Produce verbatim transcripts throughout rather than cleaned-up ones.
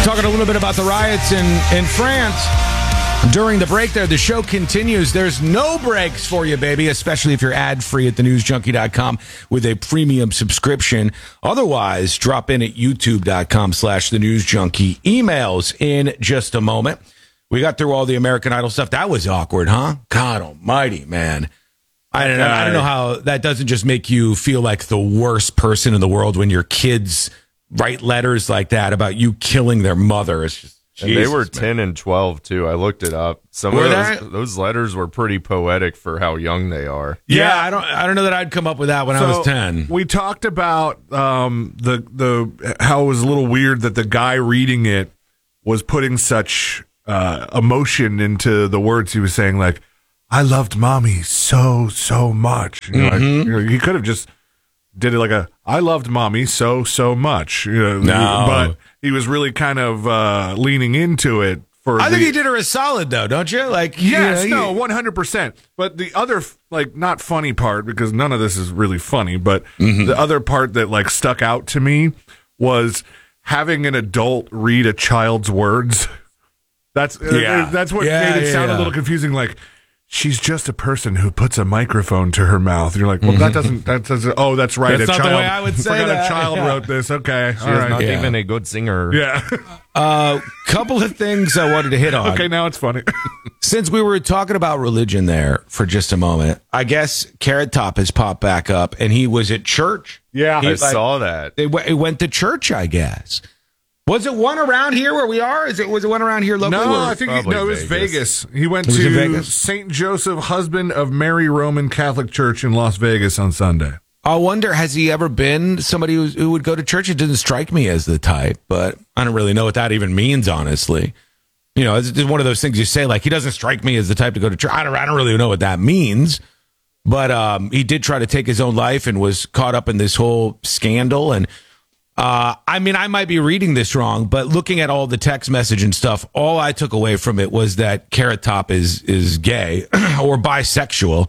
Talking a little bit about the riots in, in France. During the break there, the show continues. There's no breaks for you, baby, especially if you're ad-free at the news junkie dot com with a premium subscription. Otherwise, drop in at youtube dot com slash the news junkie. Emails in just a moment. We got through all the American Idol stuff. That was awkward, huh? God almighty, man. I don't know, I don't know how that doesn't just make you feel like the worst person in the world when your kids write letters like that about you killing their mother. It's just, and Jesus, they were man. ten and twelve, too. I looked it up. Some Were of those, those letters were pretty poetic for how young they are. Yeah, yeah, I don't I don't know that I'd come up with that when so I was ten. We talked about um, the the how it was a little weird that the guy reading it was putting such uh, emotion into the words he was saying, like, I loved mommy so, so much. You know, Mm-hmm. like, you know, he could have just did it like a, I loved mommy so, so much. You know, No. But he was really kind of uh, leaning into it. For I the, think he did her a solid, though, don't you? Like, Yes, you know, no, you- one hundred percent. But the other, like, not funny part, because none of this is really funny, but Mm-hmm. the other part that, like, stuck out to me was having an adult read a child's words. That's Yeah. uh, that's what Yeah, made it yeah, sound yeah. a little confusing, like, she's just a person who puts a microphone to her mouth. You're like, well, that doesn't, that doesn't, oh, that's right. That's a not the child, way I would say forgot that. a child Yeah. wrote this. Okay. She all is right. not Yeah. even a good singer. Yeah. Uh, couple of things I wanted to hit on. Okay, now it's funny. Since we were talking about religion there for just a moment, I guess Carrot Top has popped back up, and he was at church. Yeah. He, I like, saw that. They w- he went to church, I guess. Was it one around here where we are? Is it was it one around here locally? No, Or- I think he, Probably no, it was Vegas. Vegas. He went Was it to Vegas? Saint Joseph, husband of Mary Roman Catholic Church in Las Vegas on Sunday. I wonder, has he ever been somebody who, who would go to church? It didn't strike me as the type, but I don't really know what that even means, honestly. You know, it's just one of those things you say, like, he doesn't strike me as the type to go to church. I don't, I don't really know what that means, but um, he did try to take his own life and was caught up in this whole scandal. And uh, I mean, I might be reading this wrong, but looking at all the text message and stuff, all I took away from it was that Carrot Top is is gay or bisexual.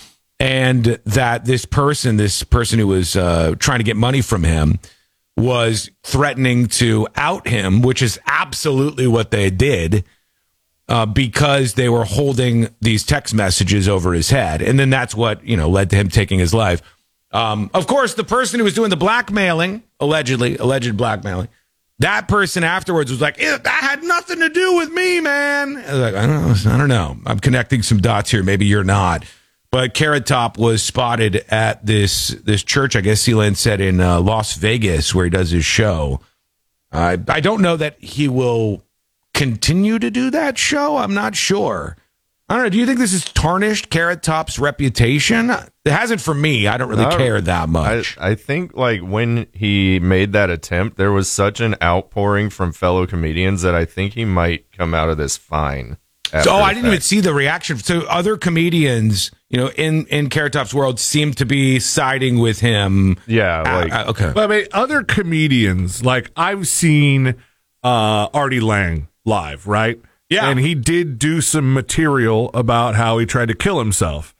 And that this person, this person who was uh, trying to get money from him, was threatening to out him, which is absolutely what they did, uh, because they were holding these text messages over his head. And then that's what, you know, led to him taking his life. Um, of course, the person who was doing the blackmailing, allegedly, alleged blackmailing, that person afterwards was like, "Ew, that had nothing to do with me, man." I was like, I don't know. I don't know. I'm connecting some dots here. Maybe you're not. But Carrot Top was spotted at this this church, I guess Sealand said, in uh, Las Vegas, where he does his show. Uh, I don't know that he will continue to do that show. I'm not sure. I don't know. Do you think this has tarnished Carrot Top's reputation? It hasn't for me. I don't really No, care that much. I, I think, like, when he made that attempt, there was such an outpouring from fellow comedians that I think he might come out of this fine. So, oh, I didn't even see the reaction. So other comedians, you know, in, in Carrot Top's world seem to be siding with him. Yeah, like, Uh, okay. But I mean, other comedians, like I've seen uh, Artie Lang live, right? Yeah. And he did do some material about how he tried to kill himself.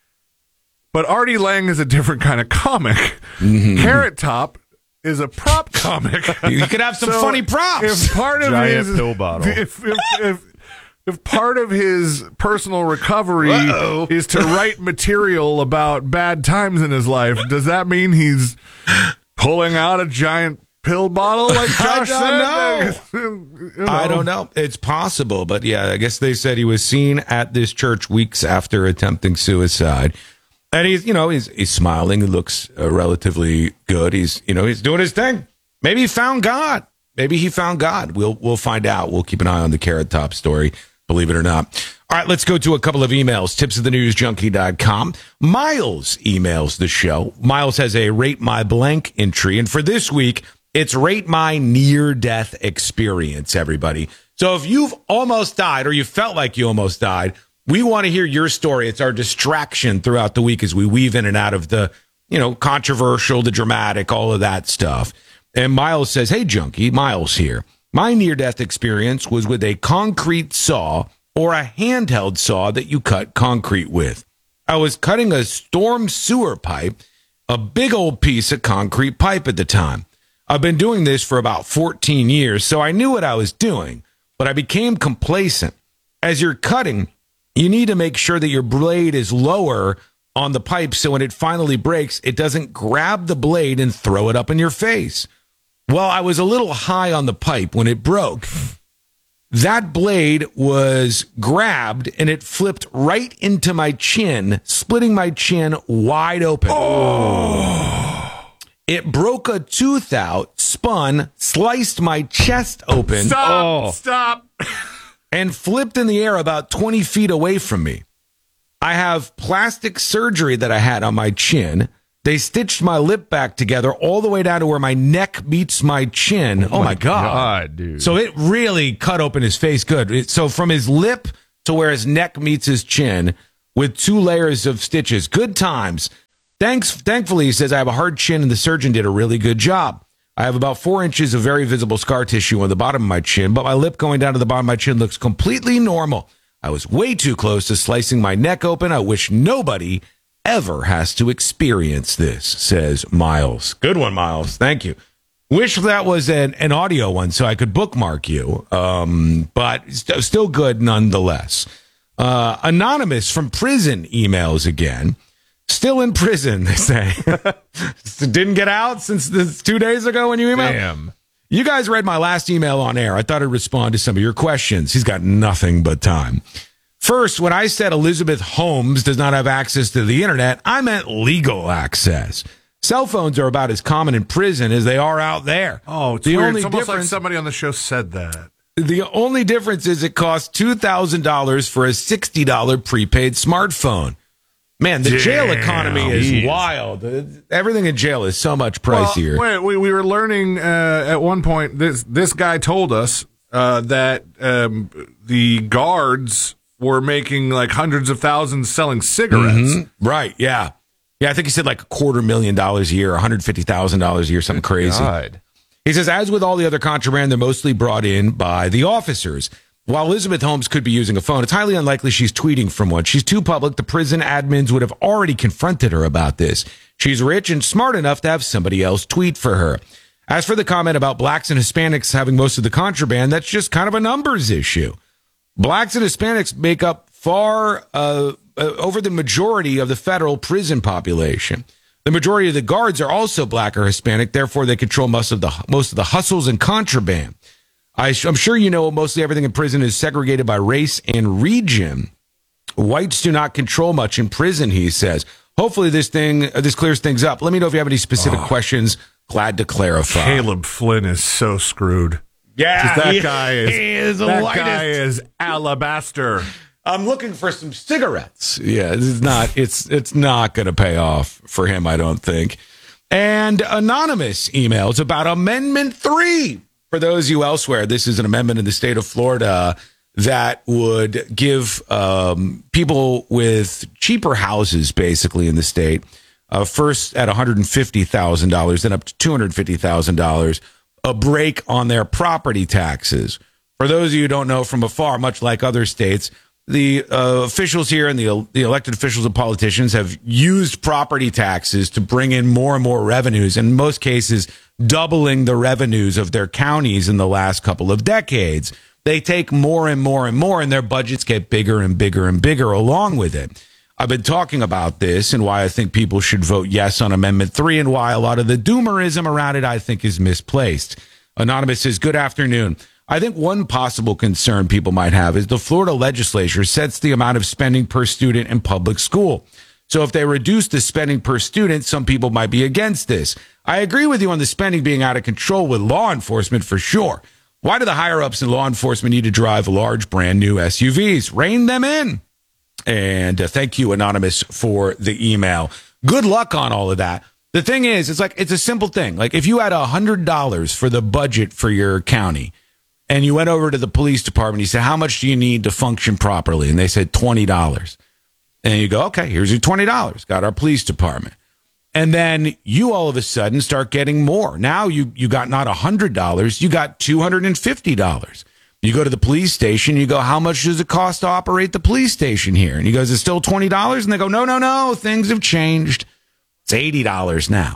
But Artie Lang is a different kind of comic. Mm-hmm. Carrot Top is a prop comic. You could have some So funny props. If part of Giant his pill bottle. If, if, if, if part of his personal recovery Uh-oh. is to write material about bad times in his life, does that mean he's pulling out a giant pill bottle like Josh I said? You know. I don't know. It's possible, but yeah, I guess they said he was seen at this church weeks after attempting suicide. And he's, you know, he's he's smiling. He looks uh, relatively good. He's, you know, he's doing his thing. Maybe he found God. Maybe he found God. We'll we'll find out. We'll keep an eye on the Carrot Top story, believe it or not. All right, let's go to a couple of emails. tips of the news junkie dot com. Miles emails the show. Miles has a Rate My Blank entry. And for this week, it's Rate My Near-Death Experience, everybody. So if you've almost died or you felt like you almost died, we want to hear your story. It's our distraction throughout the week as we weave in and out of the, you know, controversial, the dramatic, all of that stuff. And Miles says, "Hey, Junkie, Miles here. My near-death experience was with a concrete saw or a handheld saw that you cut concrete with. I was cutting a storm sewer pipe, a big old piece of concrete pipe at the time. I've been doing this for about fourteen years, so I knew what I was doing, but I became complacent. As you're cutting, you need to make sure that your blade is lower on the pipe so when it finally breaks, it doesn't grab the blade and throw it up in your face. Well, I was a little high on the pipe when it broke. That blade was grabbed and it flipped right into my chin, splitting my chin wide open. Oh. It broke a tooth out, spun, sliced my chest open. Stop! Oh, Stop! and flipped in the air about twenty feet away from me. I have plastic surgery that I had on my chin. They stitched my lip back together all the way down to where my neck meets my chin. Oh, oh my, my God. God, dude. So it really cut open his face good. It, so from his lip to where his neck meets his chin with two layers of stitches. Good times. Thanks. Thankfully, he says, I have a hard chin and the surgeon did a really good job. I have about four inches of very visible scar tissue on the bottom of my chin, but my lip going down to the bottom of my chin looks completely normal. I was way too close to slicing my neck open. I wish nobody ever has to experience this, says Miles. Good one, Miles. Thank you. Wish that was an, an audio one so I could bookmark you, um, but st- still good nonetheless. Uh, Anonymous from prison emails again. Still in prison, they say. Didn't get out since this two days ago when you emailed? Damn. You guys read my last email on air. I thought I'd respond to some of your questions. He's got nothing but time. First, when I said Elizabeth Holmes does not have access to the internet, I meant legal access. Cell phones are about as common in prison as they are out there. Oh, it's the weird. only It's almost like difference, somebody on the show said that. The only difference is it costs two thousand dollars for a sixty dollars prepaid smartphone. Man, the Damn. jail economy is Jeez. wild. Everything in jail is so much pricier. Well, wait, we, we were learning uh, at one point, this, this guy told us uh, that um, the guards were making like hundreds of thousands selling cigarettes. Mm-hmm. Right, yeah. Yeah, I think he said like a quarter million dollars a year, one hundred fifty thousand dollars a year, something crazy. God. He says, as with all the other contraband, they're mostly brought in by the officers. While Elizabeth Holmes could be using a phone, it's highly unlikely she's tweeting from one. She's too public. The prison admins would have already confronted her about this. She's rich and smart enough to have somebody else tweet for her. As for the comment about blacks and Hispanics having most of the contraband, that's just kind of a numbers issue. Blacks and Hispanics make up far uh, uh, over the majority of the federal prison population. The majority of the guards are also black or Hispanic, therefore they control most of the most of the hustles and contraband. I, I'm sure you know mostly everything in prison is segregated by race and region. Whites do not control much in prison, he says. Hopefully this thing uh, this clears things up. Let me know if you have any specific oh. questions. Glad to clarify. Caleb Flynn is so screwed. Yeah, that he, guy is. He is the that lightest. guy is alabaster. I'm looking for some cigarettes. Yeah, it's not. It's it's not going to pay off for him, I don't think. And anonymous emails about Amendment Three. For those of you elsewhere, this is an amendment in the state of Florida that would give um, people with cheaper houses, basically in the state, uh, first at one hundred fifty thousand dollars, then up to two hundred fifty thousand dollars, a break on their property taxes. For those of you who don't know from afar, much like other states, the uh, officials here and the the elected officials and politicians have used property taxes to bring in more and more revenues, in most cases doubling the revenues of their counties in the last couple of decades. They take more and more and more, and their budgets get bigger and bigger and bigger along with it. I've been talking about this and why I think people should vote yes on Amendment three and why a lot of the doomerism around it I think is misplaced. Anonymous says, good afternoon. I think one possible concern people might have is the Florida legislature sets the amount of spending per student in public school. So if they reduce the spending per student, some people might be against this. I agree with you on the spending being out of control with law enforcement for sure. Why do the higher-ups in law enforcement need to drive large, brand-new S U Vs? Rein them in. And uh, thank you, Anonymous, for the email. Good luck on all of that. The thing is, it's like it's a simple thing. Like if you had one hundred dollars for the budget for your county, and you went over to the police department, you said, how much do you need to function properly? And they said twenty dollars. And you go, okay, here's your twenty dollars. Got our police department. And then you all of a sudden start getting more. Now you, you got not one hundred dollars, you got two hundred fifty dollars. You go to the police station, you go, how much does it cost to operate the police station here? And he goes, it's still twenty dollars? And they go, no, no, no, things have changed. It's eighty dollars now.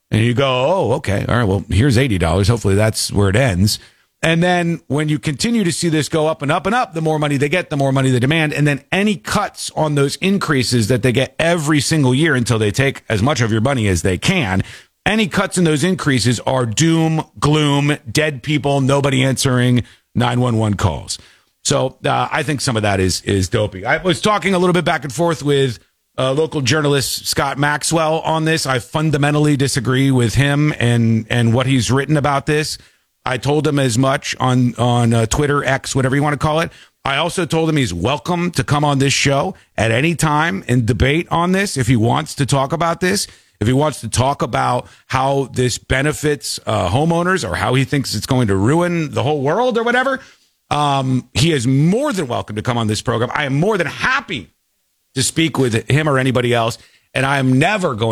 And you go, oh, okay. All right. Well, here's eighty dollars. Hopefully that's where it ends. And then when you continue to see this go up and up and up, the more money they get, the more money they demand. And then any cuts on those increases that they get every single year until they take as much of your money as they can, any cuts in those increases are doom, gloom, dead people, nobody answering nine one one calls. So uh, I think some of that is is dopey. I was talking a little bit back and forth with uh, local journalist Scott Maxwell on this. I fundamentally disagree with him and and what he's written about this. I told him as much on on uh, Twitter, X, whatever you want to call it. I also told him he's welcome to come on this show at any time and debate on this if he wants to talk about this. If he wants to talk about how this benefits uh, homeowners or how he thinks it's going to ruin the whole world or whatever, um, he is more than welcome to come on this program. I am more than happy to speak with him or anybody else, and I am never going